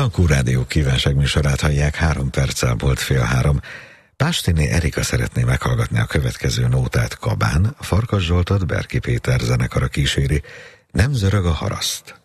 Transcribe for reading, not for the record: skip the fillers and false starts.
Tankú Rádió kívánságműsorát hallják, 3 perccel volt 2:30. Pástiné Erika szeretné meghallgatni a következő nótát. Kabán, Farkas Zsoltot Berki Péter zenekara kíséri. Nem zörög a haraszt.